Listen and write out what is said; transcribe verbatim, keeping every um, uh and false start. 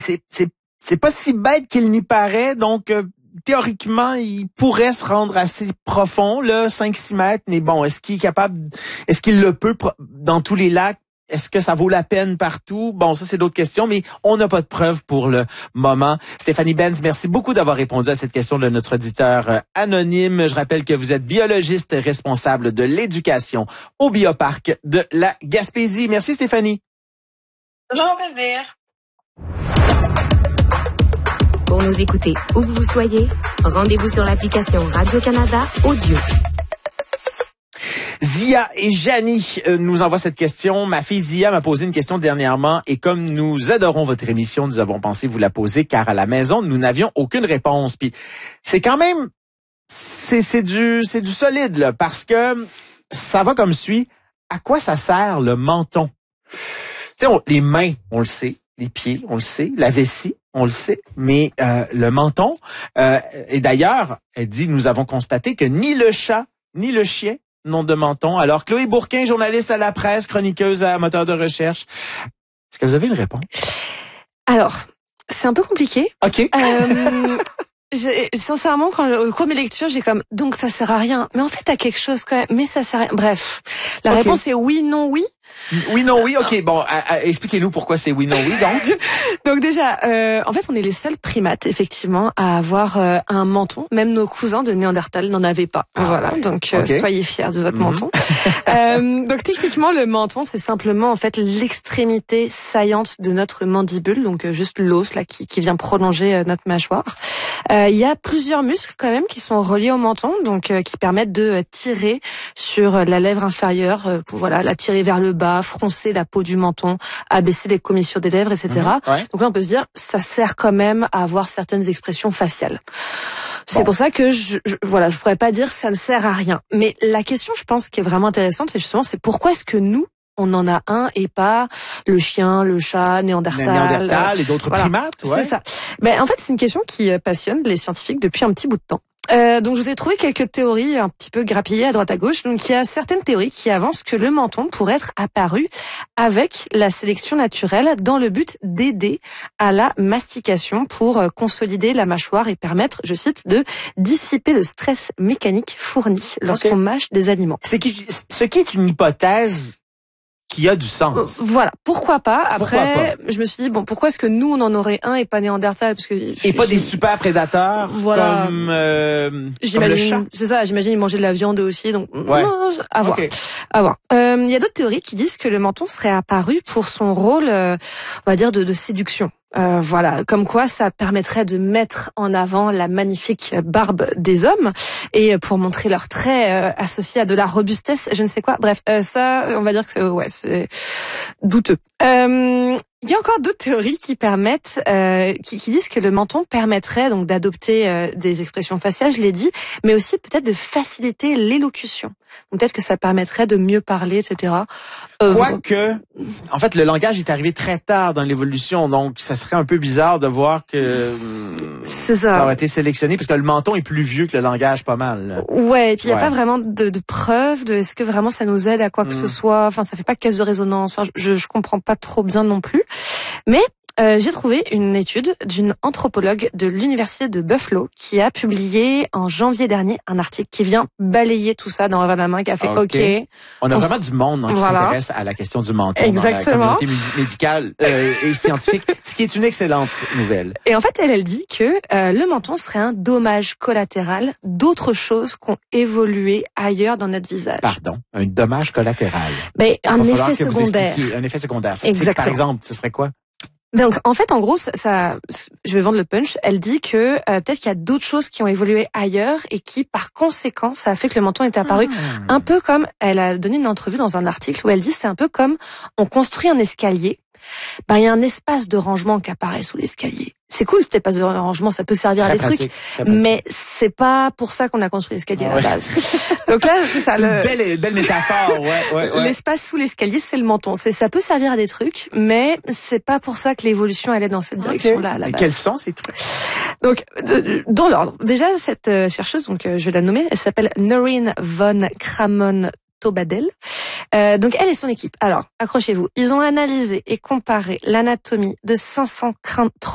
c'est, c'est, c'est pas si bête qu'il n'y paraît, donc, euh, théoriquement, il pourrait se rendre assez profond, là, cinq six mètres, mais bon, est-ce qu'il est capable, est-ce qu'il le peut dans tous les lacs? Est-ce que ça vaut la peine partout? Bon, ça, c'est d'autres questions, mais on n'a pas de preuves pour le moment. Stéphanie Benz, merci beaucoup d'avoir répondu à cette question de notre auditeur anonyme. Je rappelle que vous êtes biologiste responsable de l'éducation au Bioparc de la Gaspésie. Merci, Stéphanie. Toujours un plaisir. Pour nous écouter où que vous soyez, rendez-vous sur l'application Radio-Canada Audio. Zia et Janie euh, nous envoient cette question. Ma fille Zia m'a posé une question dernièrement et comme nous adorons votre émission, nous avons pensé vous la poser car à la maison, nous n'avions aucune réponse. Puis c'est quand même, c'est, c'est du, c'est du solide là, parce que ça va comme suit. À quoi ça sert le menton? Tu sais, on, les mains, on le sait. Les pieds, on le sait. La vessie, on le sait. Mais euh, le menton, euh, et d'ailleurs, elle dit, nous avons constaté que ni le chat, ni le chien n'ont de menton. Alors, Chloé Bourquin, journaliste à la presse, chroniqueuse à moteur de recherche. Est-ce que vous avez une réponse? Alors, c'est un peu compliqué. OK. Euh, j'ai, sincèrement, quand le, au cours de mes lectures, j'ai comme, donc ça sert à rien. Mais en fait, t'as quelque chose quand même. Mais ça sert à rien. Bref. La okay. réponse est oui, non, oui. Oui, non, oui. OK. Bon, à, à, expliquez-nous pourquoi c'est oui, non, oui, donc. Donc déjà, euh, en fait, on est les seuls primates, effectivement, à avoir euh, un menton. Même nos cousins de Néandertal n'en avaient pas. Ah, voilà. Donc, euh, okay. soyez fiers de votre mm-hmm. menton. euh, donc, techniquement, le menton, c'est simplement, en fait, l'extrémité saillante de notre mandibule. Donc, euh, juste l'os, là, qui, qui vient prolonger euh, notre mâchoire. Euh, il y a plusieurs muscles, quand même, qui sont reliés au menton. Donc, euh, qui permettent de euh, tirer sur euh, la lèvre inférieure. Euh, pour, voilà, la tirer vers le bas, froncer la peau du menton, abaisser les commissures des lèvres, et cetera. Mmh, ouais. Donc là, on peut se dire, ça sert quand même à avoir certaines expressions faciales. C'est bon. Pour ça que je, je, voilà, je pourrais pas dire ça ne sert à rien. Mais la question, je pense, qui est vraiment intéressante, c'est justement, c'est pourquoi est-ce que nous, on en a un et pas le chien, le chat, Néandertal, Néandertal et d'autres voilà. primates, ouais. C'est ça. Ben, en fait, c'est une question qui passionne les scientifiques depuis un petit bout de temps. Euh, donc je vous ai trouvé quelques théories un petit peu grappillées à droite à gauche. Donc il y a certaines théories qui avancent que le menton pourrait être apparu avec la sélection naturelle dans le but d'aider à la mastication pour consolider la mâchoire et permettre, je cite, de dissiper le stress mécanique fourni lorsqu'on okay. mâche des aliments. C'est qui, ce qui est une hypothèse qui a du sens. Voilà, pourquoi pas. Après, pourquoi pas? Je me suis dit, bon, pourquoi est-ce que nous, on en aurait un et pas Néandertal? Parce que et pas des super prédateurs voilà. comme, euh, j'imagine, comme le chat. C'est ça, j'imagine, ils mangeaient de la viande aussi, donc ouais. non, à voir. Okay. À voir. Euh, il y a d'autres théories qui disent que le menton serait apparu pour son rôle, euh, on va dire, de, de séduction. Euh, voilà, comme quoi ça permettrait de mettre en avant la magnifique barbe des hommes et pour montrer leurs traits euh, associés à de la robustesse, je ne sais quoi. Bref, euh, ça, on va dire que c'est, ouais, c'est douteux. Euh, il y a encore d'autres théories qui permettent, euh, qui, qui disent que le menton permettrait donc d'adopter euh, des expressions faciales, je l'ai dit, mais aussi peut-être de faciliter l'élocution. Donc peut-être que ça permettrait de mieux parler, et cetera. Euh, Quoique, en fait, le langage est arrivé très tard dans l'évolution, donc ça serait un peu bizarre de voir que c'est ça. ça aurait été sélectionné, parce que le menton est plus vieux que le langage, pas mal. Là. Ouais, et puis il ouais. n'y a pas vraiment de, de preuves de est-ce que vraiment ça nous aide à quoi que mmh. ce soit. Enfin, ça fait pas caisse de résonance. Enfin, je, je comprends pas trop bien non plus. Mais euh, j'ai trouvé une étude d'une anthropologue de l'université de Buffalo qui a publié en janvier dernier un article qui vient balayer tout ça dans Revers de la main, qui a fait OK. okay on a on vraiment s... du monde hein, qui voilà. s'intéresse à la question du menton Exactement. dans la communauté médicale euh, et scientifique, ce qui est une excellente nouvelle. Et en fait, elle, elle dit que euh, le menton serait un dommage collatéral d'autres choses qui ont évolué ailleurs dans notre visage. Pardon, un dommage collatéral. Ben, un effet secondaire. Un effet secondaire. Ça, Exactement. Par exemple, ce serait quoi? Donc, en fait, en gros, ça, ça je vais vendre le punch. Elle dit que euh, peut-être qu'il y a d'autres choses qui ont évolué ailleurs et qui, par conséquent, ça a fait que le menton est apparu. Mmh. Un peu comme, elle a donné une entrevue dans un article où elle dit c'est un peu comme on construit un escalier. Ben, il y a un espace de rangement qui apparaît sous l'escalier. C'est cool cet espace de rangement, ça peut servir très à des pratique, trucs, mais c'est pas pour ça qu'on a construit l'escalier à la base. Donc là, c'est ça. C'est le... une belle, belle métaphore, ouais, ouais, ouais. L'espace sous l'escalier, c'est le menton. C'est, ça peut servir à des trucs, mais c'est pas pour ça que l'évolution allait dans cette direction-là okay. à la base. Et quels sont ces trucs? Donc, dans l'ordre. Déjà, cette chercheuse, donc je vais la nommer, elle s'appelle Noreen von Kramon Tobadel. Euh, donc elle et son équipe. Alors, accrochez-vous. Ils ont analysé et comparé l'anatomie de cinq cent trente